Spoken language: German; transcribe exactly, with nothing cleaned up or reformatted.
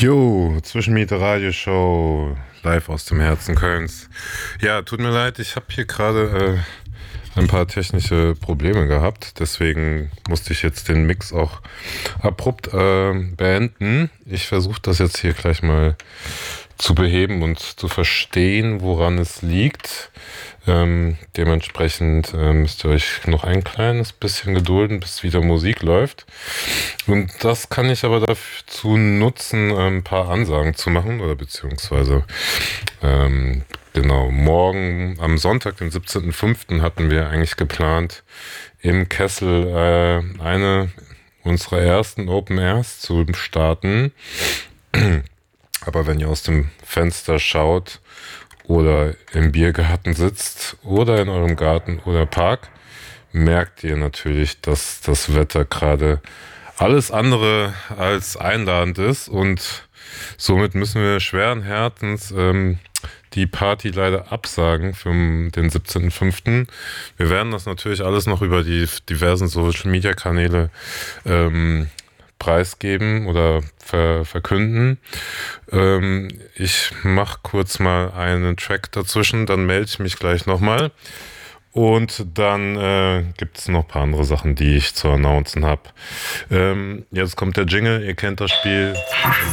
Jo, Zwischenmiete Radioshow, live aus dem Herzen Kölns. Ja, tut mir leid, ich habe hier gerade äh, ein paar technische Probleme gehabt, deswegen musste ich jetzt den Mix auch abrupt äh, beenden. Ich versuche das jetzt hier gleich mal zu beheben und zu verstehen, woran es liegt. Ähm, dementsprechend äh, müsst ihr euch noch ein kleines bisschen gedulden, bis wieder Musik läuft. Und das kann ich aber dazu nutzen, ein paar Ansagen zu machen, oder beziehungsweise ähm, genau, morgen am Sonntag, den siebzehnten fünften hatten wir eigentlich geplant, im Kessel äh, eine unserer ersten Open Airs zu starten. Aber wenn ihr aus dem Fenster schaut oder im Biergarten sitzt oder in eurem Garten oder Park, merkt ihr natürlich, dass das Wetter gerade alles andere als einladend ist und somit müssen wir schweren Herzens ähm, die Party leider absagen für den siebzehnten fünften Wir werden das natürlich alles noch über die diversen Social-Media-Kanäle ähm, preisgeben oder ver verkünden. Ähm, ich mache kurz mal einen Track dazwischen, dann melde ich mich gleich nochmal. Und dann äh, gibt es noch ein paar andere Sachen, die ich zu announcen habe. Ähm, jetzt kommt der Jingle, ihr kennt das Spiel.